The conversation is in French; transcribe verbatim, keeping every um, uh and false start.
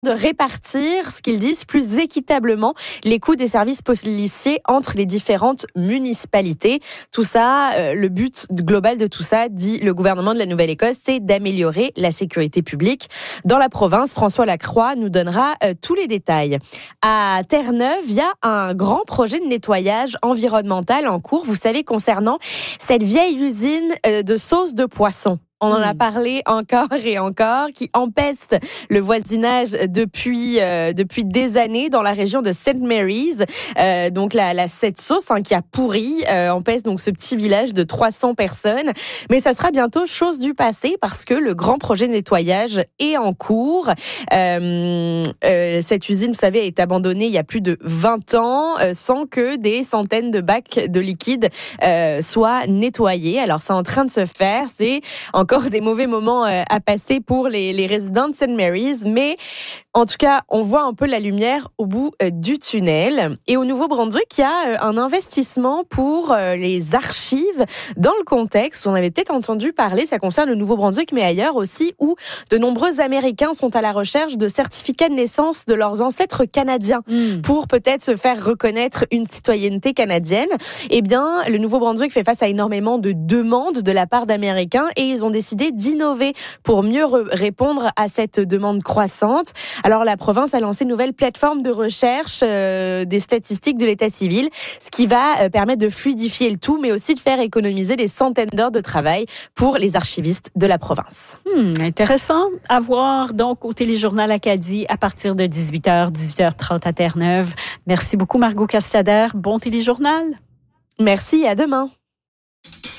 de répartir, ce qu'ils disent, plus équitablement les coûts des services policiers entre les différentes municipalités. Tout ça, euh, le but global de tout ça, dit le gouvernement de la Nouvelle-Écosse, c'est d'améliorer la sécurité publique dans la province. François Lacroix nous donnera euh, tous les détails. À Terre-Neuve, il y a un grand projet de nettoyage environnemental en cours, vous savez, concernant cette vieille usine euh, de sauce de poisson. On en a parlé encore et encore, qui empeste le voisinage depuis euh, depuis des années dans la région de Saint Mary's. Euh, donc la, la cette sauce hein, qui a pourri euh, empeste donc ce petit village de trois cents personnes. Mais ça sera bientôt chose du passé parce que le grand projet de nettoyage est en cours. Euh, euh, cette usine, vous savez, est abandonnée il y a plus de vingt ans euh, sans que des centaines de bacs de liquide euh, soient nettoyés. Alors c'est en train de se faire. C'est encore Encore des mauvais moments à passer pour les, les résidents de Saint Mary's, mais en tout cas, on voit un peu la lumière au bout du tunnel. Et au Nouveau-Brunswick, il y a un investissement pour les archives dans le contexte. Vous en avez peut-être entendu parler, ça concerne le Nouveau-Brunswick, mais ailleurs aussi, où de nombreux Américains sont à la recherche de certificats de naissance de leurs ancêtres canadiens mmh. pour peut-être se faire reconnaître une citoyenneté canadienne. Eh bien, le Nouveau-Brunswick fait face à énormément de demandes de la part d'Américains et ils ont décidé d'innover pour mieux re- répondre à cette demande croissante. Alors, la province a lancé une nouvelle plateforme de recherche euh, des statistiques de l'état civil, ce qui va euh, permettre de fluidifier le tout, mais aussi de faire économiser des centaines d'heures de travail pour les archivistes de la province. Hmm, intéressant à voir donc au Téléjournal Acadie à partir de dix-huit heures, dix-huit heures trente à Terre-Neuve. Merci beaucoup Margot Castader. Bon téléjournal. Merci, à demain.